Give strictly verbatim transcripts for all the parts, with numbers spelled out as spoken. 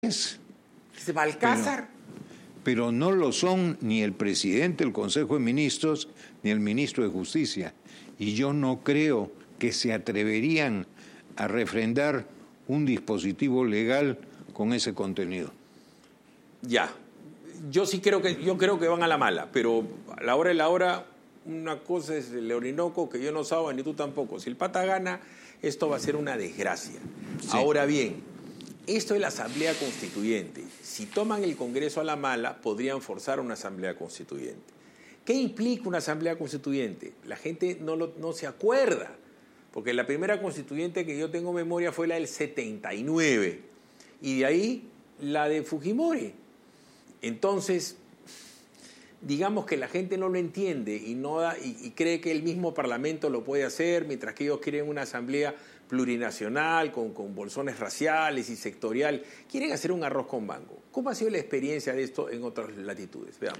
¿Se Balcázar? Pero, pero no lo son ni el presidente del Consejo de Ministros ni el ministro de Justicia. Y yo no creo que se atreverían a refrendar un dispositivo legal con ese contenido. Ya. Yo sí creo que, yo creo que van a la mala, pero a la hora de la hora, una cosa es el Orinoco que yo no sabo ni tú tampoco. Si el Pata gana, esto va a ser una desgracia. Sí. Ahora bien, esto es la Asamblea Constituyente. Si toman el Congreso a la mala, podrían forzar una Asamblea Constituyente. ¿Qué implica una Asamblea Constituyente? La gente no, lo, no se acuerda, porque la primera Constituyente que yo tengo memoria fue la del setenta y nueve, y de ahí la de Fujimori. Entonces, digamos que la gente no lo entiende y, no da, y, y cree que el mismo Parlamento lo puede hacer, mientras que ellos quieren una asamblea plurinacional, con, con bolsones raciales y sectorial. Quieren hacer un arroz con mango. ¿Cómo ha sido la experiencia de esto en otras latitudes? Veamos.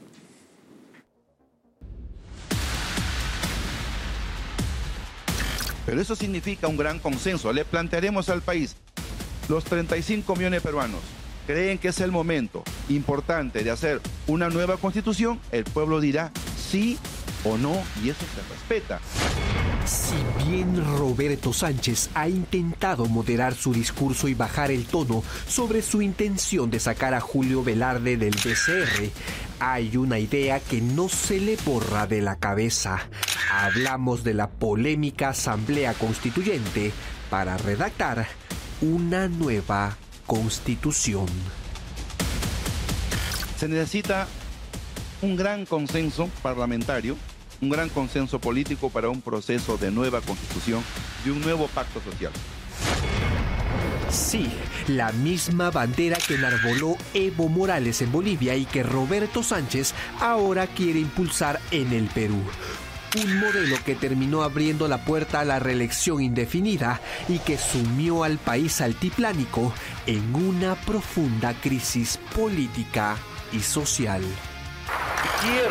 Pero eso significa un gran consenso. Le plantearemos al país, los treinta y cinco millones de peruanos, ¿creen que es el momento importante de hacer una nueva constitución? El pueblo dirá sí o no, y eso se respeta. Si bien Roberto Sánchez ha intentado moderar su discurso y bajar el tono sobre su intención de sacar a Julio Velarde del B C R, hay una idea que no se le borra de la cabeza. Hablamos de la polémica Asamblea Constituyente para redactar una nueva Constitución. Se necesita un gran consenso parlamentario, un gran consenso político para un proceso de nueva Constitución y un nuevo pacto social. Sí, la misma bandera que enarboló Evo Morales en Bolivia y que Roberto Sánchez ahora quiere impulsar en el Perú. Un modelo que terminó abriendo la puerta a la reelección indefinida y que sumió al país altiplánico en una profunda crisis política y social. Quiero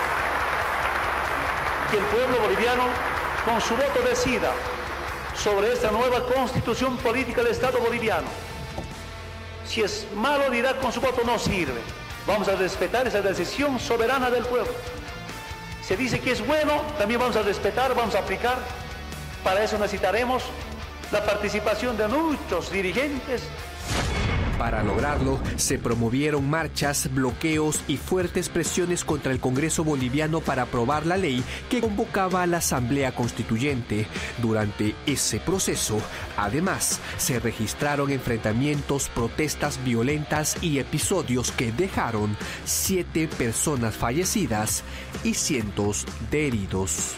que el pueblo boliviano, con su voto, decida sobre esta nueva constitución política del Estado boliviano. Si es malo, dirá con su voto no sirve. Vamos a respetar esa decisión soberana del pueblo. Se dice que es bueno, también vamos a respetar, vamos a aplicar. Para eso necesitaremos la participación de muchos dirigentes. Para lograrlo, se promovieron marchas, bloqueos y fuertes presiones contra el Congreso boliviano para aprobar la ley que convocaba a la Asamblea Constituyente. Durante ese proceso, además, se registraron enfrentamientos, protestas violentas y episodios que dejaron siete personas fallecidas y cientos de heridos.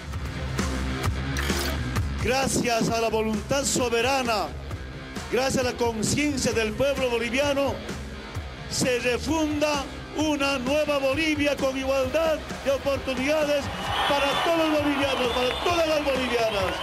Gracias a la voluntad soberana, gracias a la conciencia del pueblo boliviano, se refunda una nueva Bolivia con igualdad de oportunidades para todos los bolivianos, para todas las bolivianas.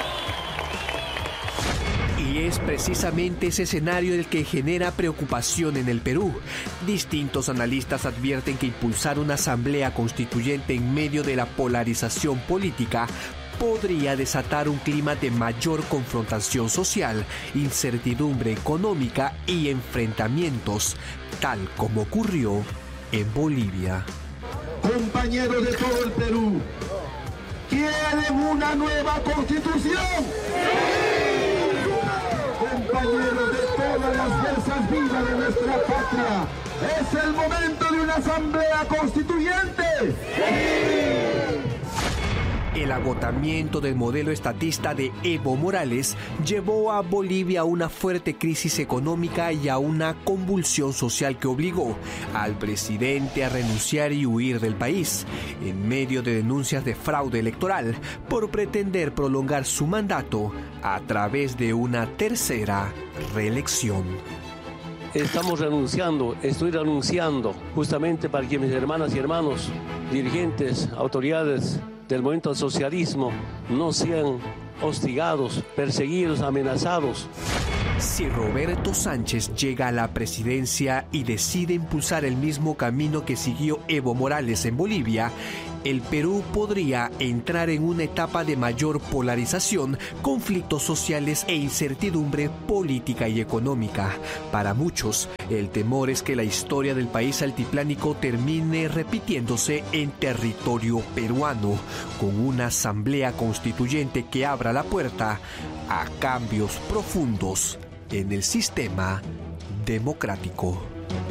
Y es precisamente ese escenario el que genera preocupación en el Perú. Distintos analistas advierten que impulsar una asamblea constituyente en medio de la polarización política podría desatar un clima de mayor confrontación social, incertidumbre económica y enfrentamientos, tal como ocurrió en Bolivia. Compañeros de todo el Perú, ¿quieren una nueva constitución? ¡Sí! Compañeros de todas las fuerzas vivas de nuestra patria, ¿es el momento de una asamblea constituyente? ¡Sí! El agotamiento del modelo estatista de Evo Morales llevó a Bolivia a una fuerte crisis económica y a una convulsión social que obligó al presidente a renunciar y huir del país, en medio de denuncias de fraude electoral por pretender prolongar su mandato a través de una tercera reelección. Estamos renunciando, estoy renunciando justamente para que mis hermanas y hermanos, dirigentes, autoridades del movimiento del socialismo no sean hostigados, perseguidos, amenazados. Si Roberto Sánchez llega a la presidencia y decide impulsar el mismo camino que siguió Evo Morales en Bolivia, el Perú podría entrar en una etapa de mayor polarización, conflictos sociales e incertidumbre política y económica. Para muchos, el temor es que la historia del país altiplánico termine repitiéndose en territorio peruano, con una asamblea constituyente que abra la puerta a cambios profundos en el sistema democrático.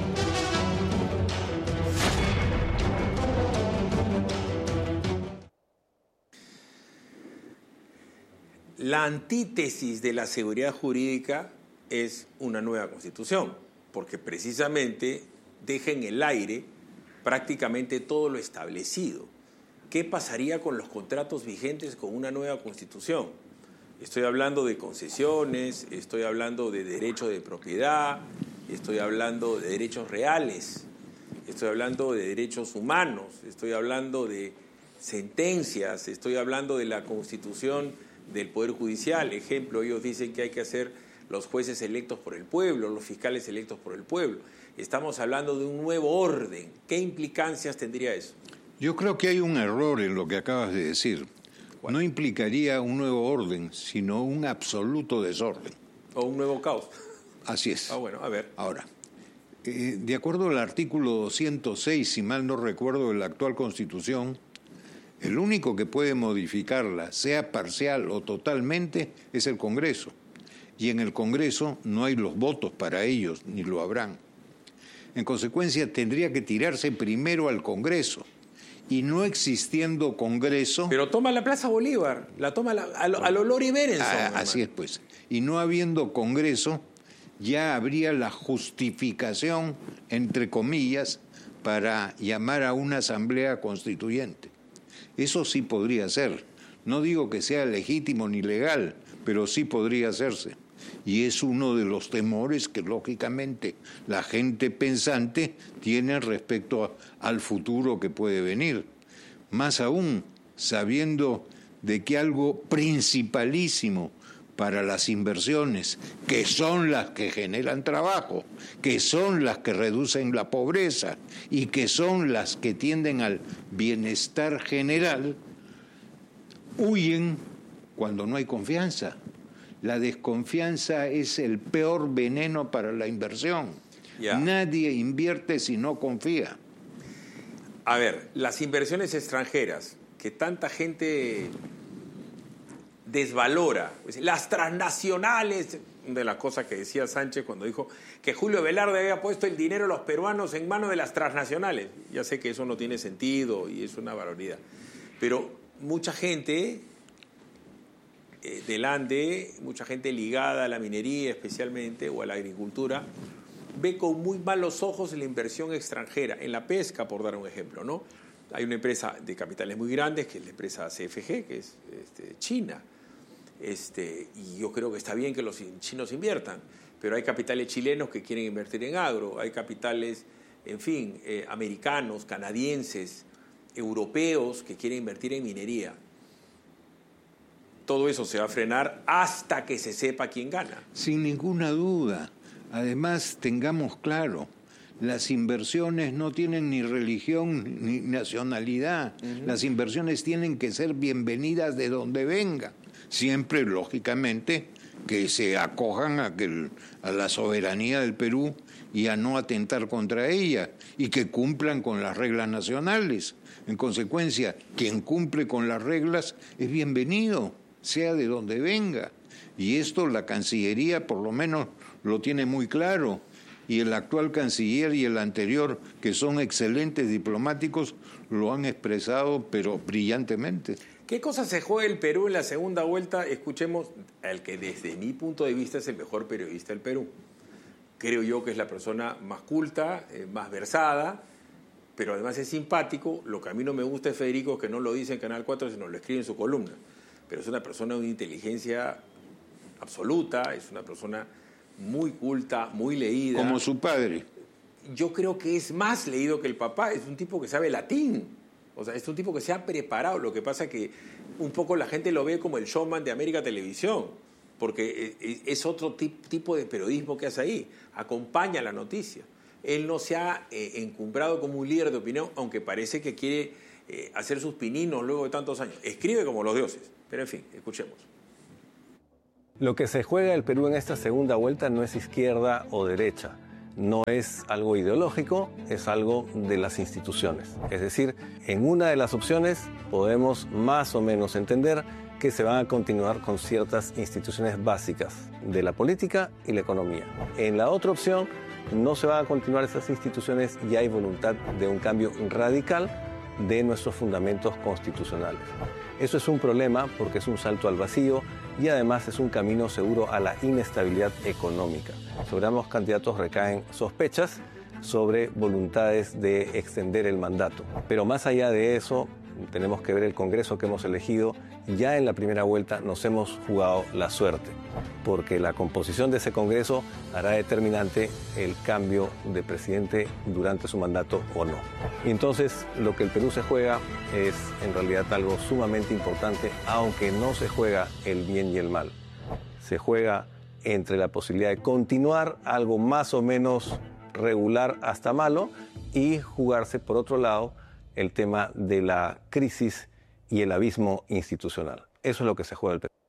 La antítesis de la seguridad jurídica es una nueva constitución, porque precisamente deja en el aire prácticamente todo lo establecido. ¿Qué pasaría con los contratos vigentes con una nueva constitución? Estoy hablando de concesiones, estoy hablando de derecho de propiedad, estoy hablando de derechos reales, estoy hablando de derechos humanos, estoy hablando de sentencias, estoy hablando de la constitución del Poder Judicial. Ejemplo, ellos dicen que hay que hacer los jueces electos por el pueblo, los fiscales electos por el pueblo. Estamos hablando de un nuevo orden. ¿Qué implicancias tendría eso? Yo creo que hay un error en lo que acabas de decir. No implicaría un nuevo orden, sino un absoluto desorden. O un nuevo caos. Así es. Ah, bueno, a ver. Ahora, eh, de acuerdo al artículo doscientos seis, si mal no recuerdo, de la actual Constitución, el único que puede modificarla, sea parcial o totalmente, es el Congreso. Y en el Congreso no hay los votos para ellos, ni lo habrán. En consecuencia, tendría que tirarse primero al Congreso. Y no existiendo Congreso... Pero toma la Plaza Bolívar, la toma la, a, lo, a lo Lori Berenson. Ah, así es, pues. Y no habiendo Congreso, ya habría la justificación, entre comillas, para llamar a una asamblea constituyente. Eso sí podría ser. No digo que sea legítimo ni legal, pero sí podría hacerse. Y es uno de los temores que, lógicamente, la gente pensante tiene respecto a, al futuro que puede venir. Más aún, sabiendo de que algo principalísimo para las inversiones, que son las que generan trabajo, que son las que reducen la pobreza y que son las que tienden al bienestar general, huyen cuando no hay confianza. La desconfianza es el peor veneno para la inversión. Yeah. Nadie invierte si no confía. A ver, las inversiones extranjeras, que tanta gente desvalora, las transnacionales, de las cosas que decía Sánchez cuando dijo que Julio Velarde había puesto el dinero de los peruanos en manos de las transnacionales. Ya sé que eso no tiene sentido y es una barbaridad, pero mucha gente eh, del Ande, mucha gente ligada a la minería especialmente o a la agricultura, ve con muy malos ojos la inversión extranjera, en la pesca, por dar un ejemplo, ¿no? Hay una empresa de capitales muy grandes, que es la empresa C F G, que es este, China. Este, y yo creo que está bien que los chinos inviertan, pero hay capitales chilenos que quieren invertir en agro, hay capitales, en fin, eh, americanos, canadienses, europeos que quieren invertir en minería. Todo eso se va a frenar hasta que se sepa quién gana. Sin ninguna duda. Además, tengamos claro, las inversiones no tienen ni religión ni nacionalidad. Uh-huh. Las inversiones tienen que ser bienvenidas de donde vengan. Siempre, lógicamente, que se acojan a, que el, a la soberanía del Perú y a no atentar contra ella, y que cumplan con las reglas nacionales. En consecuencia, quien cumple con las reglas es bienvenido, sea de donde venga. Y esto la Cancillería, por lo menos, lo tiene muy claro. Y el actual canciller y el anterior, que son excelentes diplomáticos, lo han expresado, pero brillantemente. ¿Qué cosa se juega el Perú en la segunda vuelta? Escuchemos al que desde mi punto de vista es el mejor periodista del Perú. Creo yo que es la persona más culta, eh, más versada, pero además es simpático. Lo que a mí no me gusta es Federico, que no lo dice en Canal cuatro, sino lo escribe en su columna. Pero es una persona de una inteligencia absoluta, es una persona muy culta, muy leída. Como su padre. Yo creo que es más leído que el papá, es un tipo que sabe latín. O sea, es un tipo que se ha preparado. Lo que pasa es que un poco la gente lo ve como el showman de América Televisión. porque es otro tipo de periodismo que hace ahí, acompaña la noticia. Él no se ha eh, encumbrado como un líder de opinión, aunque parece que quiere eh, hacer sus pininos luego de tantos años. Escribe como los dioses, pero en fin, escuchemos. Lo que se juega el Perú en esta segunda vuelta no es izquierda o derecha, no es algo ideológico, es algo de las instituciones. Es decir, en una de las opciones podemos más o menos entender que se van a continuar con ciertas instituciones básicas de la política y la economía. En la otra opción no se van a continuar esas instituciones y hay voluntad de un cambio radical de nuestros fundamentos constitucionales. Eso es un problema porque es un salto al vacío y además es un camino seguro a la inestabilidad económica. Sobre ambos candidatos recaen sospechas sobre voluntades de extender el mandato. Pero más allá de eso, tenemos que ver el Congreso que hemos elegido. Ya en la primera vuelta nos hemos jugado la suerte, porque la composición de ese Congreso hará determinante el cambio de presidente durante su mandato o no. Y entonces lo que el Perú se juega es en realidad algo sumamente importante, aunque no se juega el bien y el mal. Se juega entre la posibilidad de continuar algo más o menos regular hasta malo y jugarse por otro lado el tema de la crisis y el abismo institucional. Eso es lo que se juega el Perú.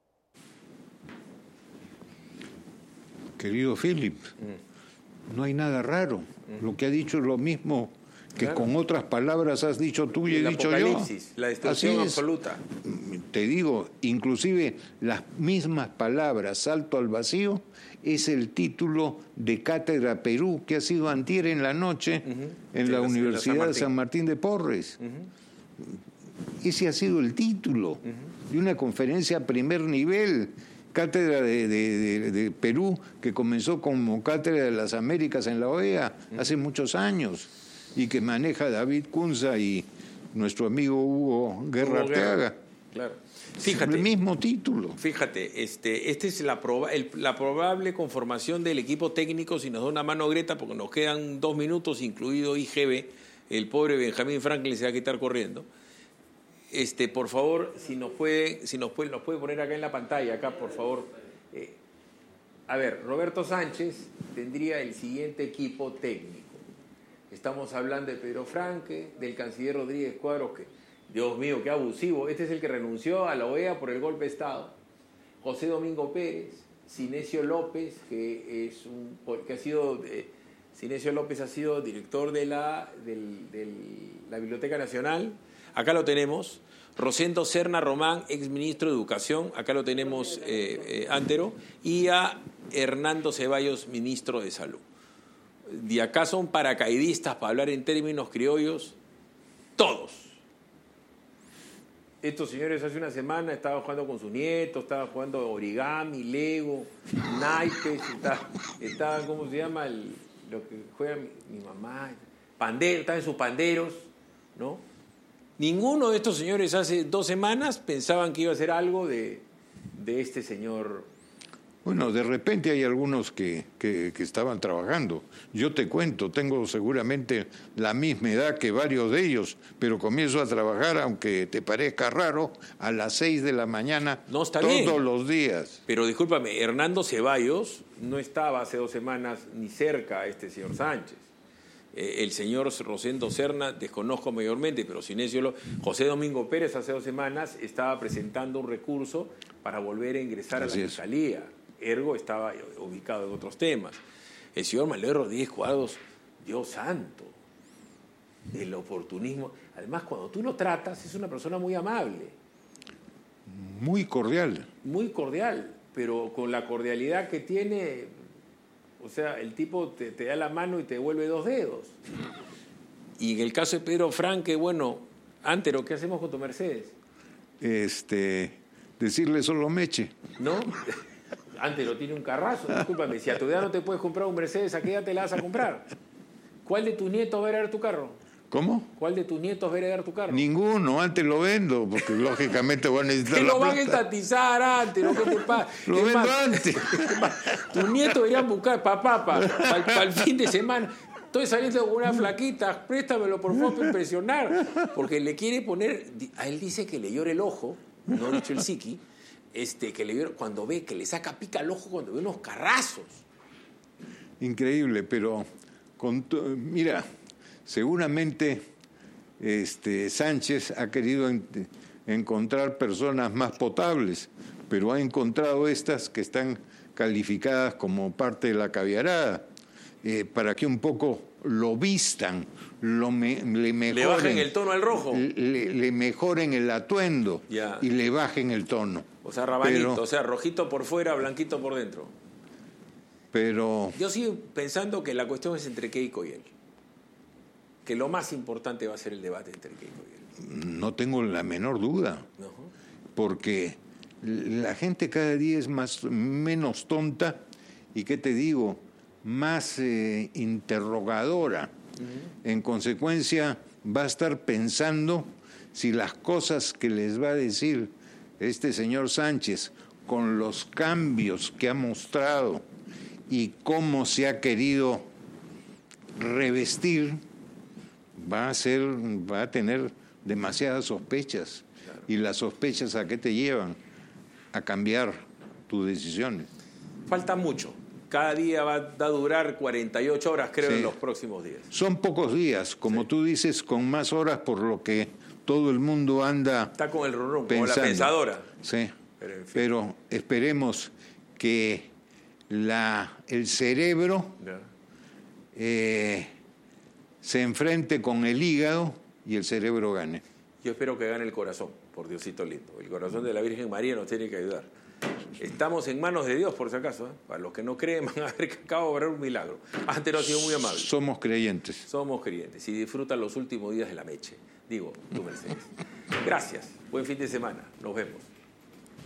Querido Philip, no hay nada raro. Lo que ha dicho es lo mismo que claro. Con otras palabras has dicho tú y he dicho yo. La destrucción absoluta. Te digo, inclusive las mismas palabras, salto al vacío, es el título de Cátedra Perú que ha sido antier en la noche uh-huh. en sí, la, la Universidad de San Martín de Porres. Uh-huh. Ese ha sido el título uh-huh. de una conferencia a primer nivel, Cátedra de, de, de, de Perú, que comenzó como Cátedra de las Américas en la O E A uh-huh. hace muchos años, y que maneja David Kunza y nuestro amigo Hugo Guerra Arteaga. Claro. Fíjate, el mismo título. Fíjate, este, este es la, proba, el, la probable conformación del equipo técnico, si nos da una mano Greta, porque nos quedan dos minutos, incluido I G B, el pobre Benjamín Franklin se va a quitar corriendo. Este, por favor, si nos puede, si nos puede, nos puede poner acá en la pantalla, acá, por favor. Eh, a ver, Roberto Sánchez tendría el siguiente equipo técnico. Estamos hablando de Pedro Franque, del canciller Rodríguez Cuadros, que, Dios mío, qué abusivo. Este es el que renunció a la O E A por el golpe de Estado. José Domingo Pérez, Sinesio López, que es un que ha sido eh, Sinesio López ha sido director de la, del, del, la Biblioteca Nacional. Acá lo tenemos. Rosendo Serna Román, exministro de Educación. Acá lo tenemos eh, eh, Antero. Y a Hernando Ceballos, ministro de Salud. De acá son paracaidistas, para hablar en términos criollos, todos. Estos señores hace una semana estaban jugando con sus nietos, estaban jugando origami, Lego, naipes, estaban, estaban ¿cómo se llama? El, lo que juega mi, mi mamá, pandero, estaban en sus panderos, ¿no? Ninguno de estos señores hace dos semanas pensaban que iba a ser algo de, de este señor. Bueno, de repente hay algunos que, que, que estaban trabajando. Yo te cuento, tengo seguramente la misma edad que varios de ellos, pero comienzo a trabajar, aunque te parezca raro, a las seis de la mañana no, está todos bien. los días. Pero discúlpame, Hernando Ceballos no estaba hace dos semanas ni cerca a este señor Sánchez. Eh, el señor Rosendo Serna, desconozco mayormente, pero Sinesio Lo... José Domingo Pérez hace dos semanas estaba presentando un recurso para volver a ingresar Así a la Fiscalía. Ergo estaba ubicado en otros temas. El señor Manuel Rodríguez Cuadros, Dios santo, el oportunismo. Además, cuando tú lo tratas, es una persona muy amable. Muy cordial. Muy cordial, pero con la cordialidad que tiene, o sea, el tipo te, te da la mano y te devuelve dos dedos. Y en el caso de Pedro Franque, bueno, Antero, ¿qué hacemos con tu Mercedes? Este, decirle solo meche. ¿No? Antes lo tiene un carrazo, discúlpame, si a tu edad no te puedes comprar un Mercedes, ¿a qué edad te la vas a comprar? ¿Cuál de tus nietos va a heredar tu carro? ¿Cómo? ¿Cuál de tus nietos va a heredar tu carro? Ninguno, antes lo vendo, porque lógicamente voy a necesitar la plata. Te lo van a estatizar antes, ¿no? ¿Qué te pasa? Lo vendo más, antes. Tus nietos deberían buscar, papá, para pa, pa el fin de semana. Estoy saliendo con una flaquita, préstamelo por favor para impresionar. Porque le quiere poner, a él dice que le llora el ojo, no ha dicho el psiqui, este, que le vieron, cuando ve que le saca pica al ojo, cuando ve unos carrazos. Increíble, pero con to- mira, seguramente este, Sánchez ha querido en- encontrar personas más potables, pero ha encontrado estas que están calificadas como parte de la caviarada, eh, para que un poco lo vistan, lo me, le mejoren, Le bajen el tono al rojo. le, le mejoren el atuendo Ya. y le bajen el tono. O sea, rabanito, Pero- o sea, rojito por fuera, blanquito por dentro. Pero Yo sigo pensando que la cuestión es entre Keiko y él. Que lo más importante va a ser el debate entre Keiko y él. no tengo la menor duda, ¿No? porque la gente cada día es más menos tonta y, ¿qué te digo?, más eh, interrogadora. Uh-huh. En consecuencia, va a estar pensando si las cosas que les va a decir este señor Sánchez, con los cambios que ha mostrado y cómo se ha querido revestir, va a ser, va a tener demasiadas sospechas. Claro. ¿Y las sospechas a qué te llevan? A cambiar tus decisiones. Falta mucho. Cada día va a durar cuarenta y ocho horas, creo, sí, en los próximos días. Son pocos días, como sí, tú dices, con más horas, por lo que todo el mundo anda Está con el rum rum, pensando. como la pensadora. Sí, pero, en fin. Pero esperemos que la, el cerebro eh, se enfrente con el hígado y el cerebro gane. Yo espero que gane el corazón, por Diosito lindo. El corazón de la Virgen María nos tiene que ayudar. Estamos en manos de Dios, por si acaso. ¿eh? Para los que no creen, van a ver que acaba de obrar un milagro. Antes no ha sido muy amable. Somos creyentes. Somos creyentes y disfrutan los últimos días de la meche. Digo, tú, Mercedes. Gracias. Buen fin de semana. Nos vemos.